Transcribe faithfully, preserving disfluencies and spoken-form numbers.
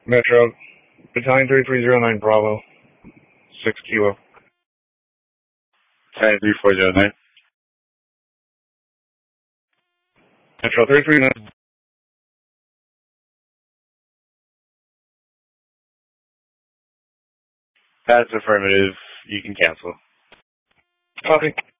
Metro, Battalion three three zero nine Bravo, six Kilo. Battalion three four zero nine. Metro three three nine. That's affirmative. You can cancel. Copy.